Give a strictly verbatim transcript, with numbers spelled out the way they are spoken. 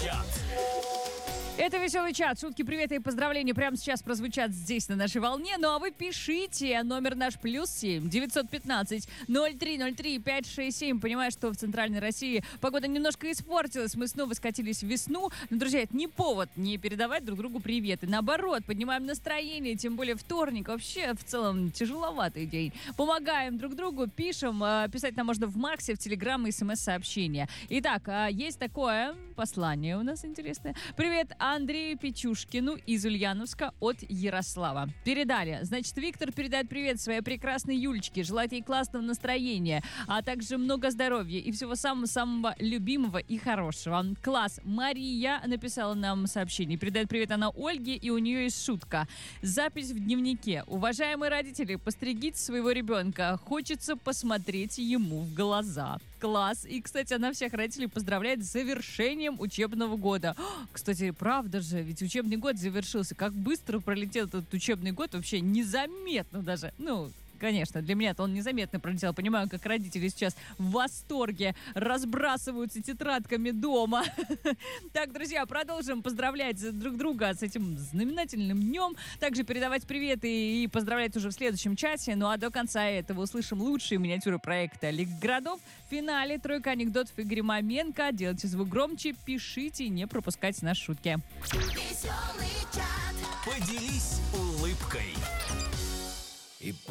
чат. Это «Веселый чат». Шутки, приветы и поздравления прямо сейчас прозвучат здесь, на нашей волне. Ну а вы пишите. Номер наш плюс семь девятьсот пятнадцать ноль три ноль три пять шесть семь. Понимаю, что в Центральной России погода немножко испортилась. Мы снова скатились в весну. Но, друзья, это не повод не передавать друг другу приветы. Наоборот, поднимаем настроение. Тем более вторник. Вообще, в целом, тяжеловатый день. Помогаем друг другу, пишем. Писать нам можно в Максе, в Телеграм и СМС-сообщения. Итак, есть такое послание у нас интересное. Привет, Андрею Печушкину из Ульяновска от Ярослава. Передали. Значит, Виктор передает привет своей прекрасной Юлечке. Желает ей классного настроения, а также много здоровья и всего самого-самого любимого и хорошего. Класс. Мария написала нам сообщение. Передает привет она Ольге, и у нее есть шутка. Запись в дневнике. Уважаемые родители, постригите своего ребенка. Хочется посмотреть ему в глаза. Класс. И, кстати, она всех родителей поздравляет с завершением учебного года. Кстати, правда же, ведь учебный год завершился. Как быстро пролетел этот учебный год, вообще незаметно даже. Ну, конечно, для меня-то он незаметно пролетел. Понимаю, как родители сейчас в восторге разбрасываются тетрадками дома. Так, друзья, продолжим поздравлять друг друга с этим знаменательным днем. Также передавать приветы и поздравлять уже в следующем чате. Ну а до конца этого услышим лучшие миниатюры проекта «Лига городов». В финале тройка анекдотов Игоря Маменко. Делайте звук громче, пишите и не пропускайте наши шутки. Поделись улыбкой. И